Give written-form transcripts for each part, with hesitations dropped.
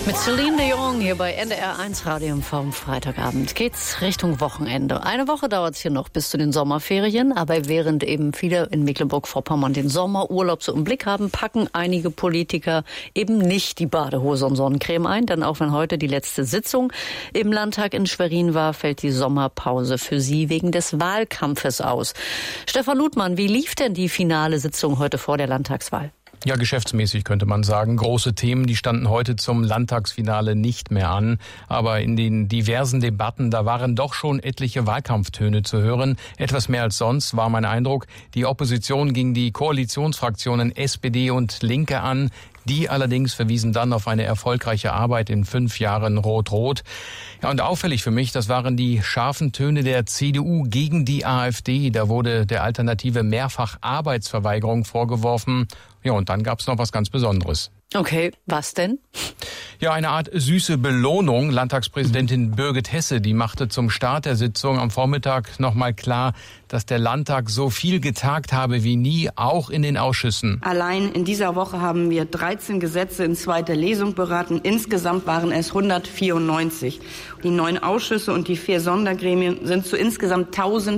Mit Celine Dion hier bei NDR1 Radio vom Freitagabend geht's Richtung Wochenende. Eine Woche dauert's hier noch bis zu den Sommerferien, aber während eben viele in Mecklenburg-Vorpommern den Sommerurlaub so im Blick haben, packen einige Politiker eben nicht die Badehose und Sonnencreme ein, denn auch wenn heute die letzte Sitzung im Landtag in Schwerin war, fällt die Sommerpause für sie wegen des Wahlkampfes aus. Stefan Ludmann, wie lief denn die finale Sitzung heute vor der Landtagswahl? Ja, geschäftsmäßig könnte man sagen. Große Themen, die standen heute zum Landtagsfinale nicht mehr an. Aber in den diversen Debatten, da waren doch schon etliche Wahlkampftöne zu hören. Etwas mehr als sonst war mein Eindruck. Die Opposition ging die Koalitionsfraktionen SPD und Linke an. Die allerdings verwiesen dann auf eine erfolgreiche Arbeit in 5 Jahren Rot-Rot. Ja, und auffällig für mich, das waren die scharfen Töne der CDU gegen die AfD. Da wurde der Alternative mehrfach Arbeitsverweigerung vorgeworfen. Ja, und dann gab's noch was ganz Besonderes. Okay, was denn? Ja, eine Art süße Belohnung. Landtagspräsidentin Birgit Hesse, die machte zum Start der Sitzung am Vormittag nochmal klar, dass der Landtag so viel getagt habe wie nie, auch in den Ausschüssen. Allein in dieser Woche haben wir 13 Gesetze in zweiter Lesung beraten. Insgesamt waren es 194. Die 9 Ausschüsse und die 4 Sondergremien sind zu insgesamt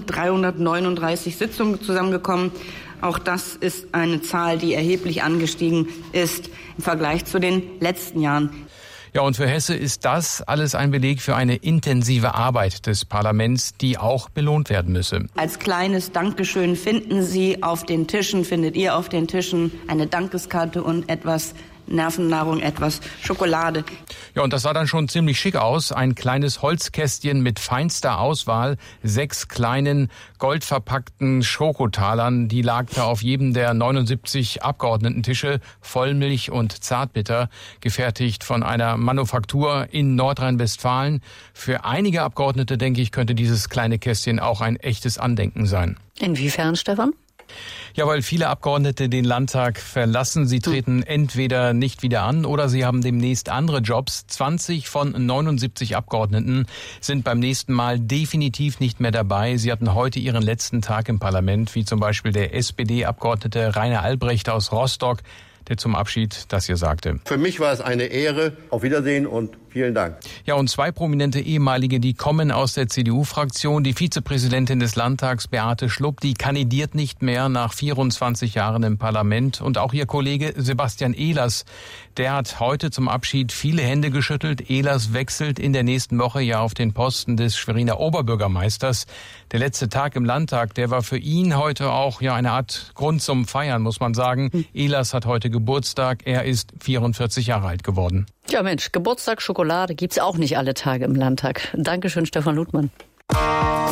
1339 Sitzungen zusammengekommen. Auch das ist eine Zahl, die erheblich angestiegen ist im Vergleich zu den letzten Jahren. Ja, und für Hesse ist das alles ein Beleg für eine intensive Arbeit des Parlaments, die auch belohnt werden müsse. Als kleines Dankeschön findet ihr auf den Tischen eine Dankeskarte und etwas Nervennahrung, etwas Schokolade. Ja, und das sah dann schon ziemlich schick aus. Ein kleines Holzkästchen mit feinster Auswahl, 6 kleinen goldverpackten Schokotalern. Die lag da auf jedem der 79 Abgeordnetentische. Vollmilch und Zartbitter, gefertigt von einer Manufaktur in Nordrhein-Westfalen. Für einige Abgeordnete, denke ich, könnte dieses kleine Kästchen auch ein echtes Andenken sein. Inwiefern, Stefan? Ja, weil viele Abgeordnete den Landtag verlassen. Sie treten entweder nicht wieder an oder sie haben demnächst andere Jobs. 20 von 79 Abgeordneten sind beim nächsten Mal definitiv nicht mehr dabei. Sie hatten heute ihren letzten Tag im Parlament, wie zum Beispiel der SPD-Abgeordnete Rainer Albrecht aus Rostock, der zum Abschied das hier sagte. Für mich war es eine Ehre. Auf Wiedersehen und vielen Dank. Ja, und 2 prominente ehemalige, die kommen aus der CDU-Fraktion. Die Vizepräsidentin des Landtags, Beate Schlupp, die kandidiert nicht mehr nach 24 Jahren im Parlament. Und auch ihr Kollege Sebastian Ehlers, der hat heute zum Abschied viele Hände geschüttelt. Ehlers wechselt in der nächsten Woche ja auf den Posten des Schweriner Oberbürgermeisters. Der letzte Tag im Landtag, der war für ihn heute auch ja eine Art Grund zum Feiern, muss man sagen. Ehlers hat heute Geburtstag. Er ist 44 Jahre alt geworden. Ja Mensch, Geburtstag, Schokolade gibt's auch nicht alle Tage im Landtag. Dankeschön, Stefan Ludmann.